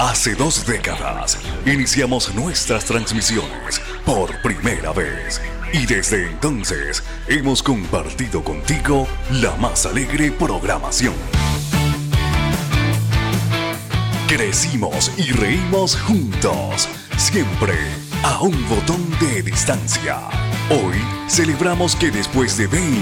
Hace 2 décadas iniciamos nuestras transmisiones por primera vez y desde entonces hemos compartido contigo la más alegre programación. Crecimos y reímos juntos, siempre a un botón de distancia. Hoy celebramos que después de 20